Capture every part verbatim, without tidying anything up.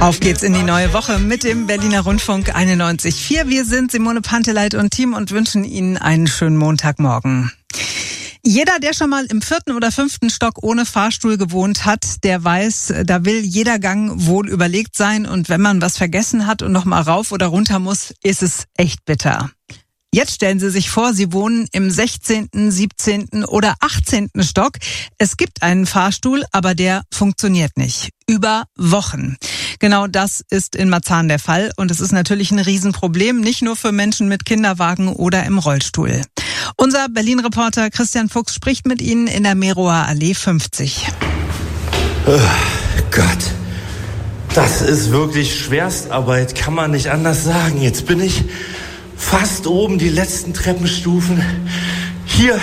Auf geht's in die neue Woche mit dem Berliner Rundfunk einundneunzig Komma vier. Wir sind Simone Panteleit und Team und wünschen Ihnen einen schönen Montagmorgen. Jeder, der schon mal im vierten oder fünften Stock ohne Fahrstuhl gewohnt hat, der weiß, da will jeder Gang wohl überlegt sein. Und wenn man was vergessen hat und noch mal rauf oder runter muss, ist es echt bitter. Jetzt stellen Sie sich vor, Sie wohnen im sechzehnten, siebzehnten oder achtzehnten Stock. Es gibt einen Fahrstuhl, aber der funktioniert nicht. Über Wochen. Genau das ist in Marzahn der Fall. Und es ist natürlich ein Riesenproblem, nicht nur für Menschen mit Kinderwagen oder im Rollstuhl. Unser Berlin-Reporter Christian Fuchs spricht mit Ihnen in der Merower Allee fünfzig. Oh Gott, das ist wirklich Schwerstarbeit, kann man nicht anders sagen. Jetzt bin ich fast oben, die letzten Treppenstufen. Hier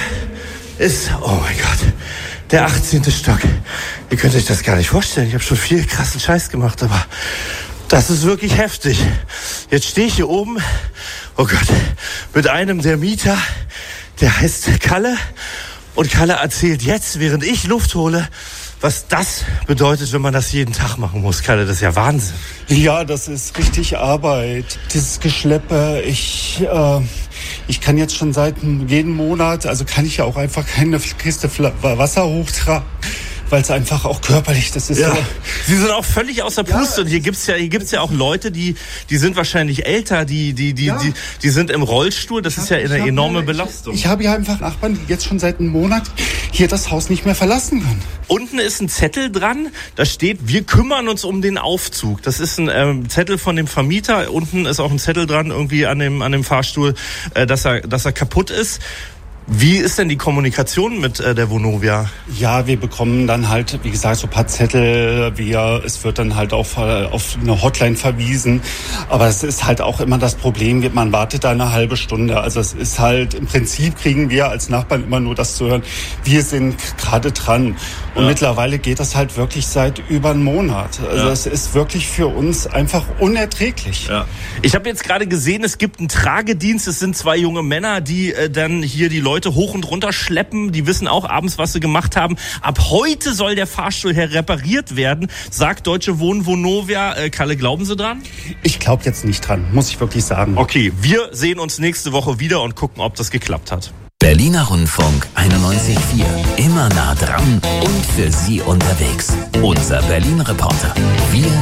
ist, oh mein Gott, der achtzehnte Stock. Ihr könnt euch das gar nicht vorstellen. Ich habe schon viel krassen Scheiß gemacht, aber das ist wirklich heftig. Jetzt stehe ich hier oben, oh Gott, mit einem der Mieter, der heißt Kalle. Und Kalle erzählt jetzt, während ich Luft hole, was das bedeutet, wenn man das jeden Tag machen muss. Kalle, das ist ja Wahnsinn. Ja, das ist richtig Arbeit. Dieses Geschleppe, ich, äh, ich kann jetzt schon seit jedem Monat, also kann ich ja auch einfach keine Kiste Wasser hochtragen, weil es einfach auch körperlich, das ist ja. so. Sie sind auch völlig außer Puste. Ja. Und hier gibt's ja, hier gibt's ja auch Leute, die, die sind wahrscheinlich älter, die, die, die, ja. die, die sind im Rollstuhl. Das ich ist hab, ja eine enorme hab, Belastung. Ich, ich habe ja einfach Nachbarn, die jetzt schon seit einem Monat hier das Haus nicht mehr verlassen können. Unten ist ein Zettel dran, da steht, wir kümmern uns um den Aufzug. Das ist ein ähm, Zettel von dem Vermieter. Unten ist auch ein Zettel dran, irgendwie an dem, an dem Fahrstuhl, äh, dass er, dass er kaputt ist. Wie ist denn die Kommunikation mit äh, der Vonovia? Ja, wir bekommen dann halt, wie gesagt, so ein paar Zettel. Wir, es wird dann halt auf, auf eine Hotline verwiesen. Aber es ist halt auch immer das Problem, man wartet da eine halbe Stunde. Also es ist halt, im Prinzip kriegen wir als Nachbarn immer nur das zu hören, wir sind gerade dran. Und ja. mittlerweile geht das halt wirklich seit über einem Monat. Also ja. es ist wirklich für uns einfach unerträglich. Ja. Ich habe jetzt gerade gesehen, es gibt einen Tragedienst. Es sind zwei junge Männer, die äh, dann hier die Leute hoch und runter schleppen. Die wissen auch abends, was sie gemacht haben. Ab heute soll der Fahrstuhl her repariert werden, sagt Deutsche Wohnen Vonovia. Äh, Kalle, glauben Sie dran? Ich glaube jetzt nicht dran, muss ich wirklich sagen. Okay, wir sehen uns nächste Woche wieder und gucken, ob das geklappt hat. Berliner Rundfunk einundneunzig Komma vier. Immer nah dran und für Sie unterwegs. Unser Berlin-Reporter. Wir